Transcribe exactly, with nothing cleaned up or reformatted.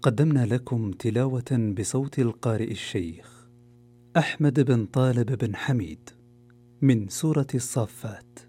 قدمنا لكم تلاوة بصوت القارئ الشيخ أحمد بن طالب بن حميد من سورة الصافات.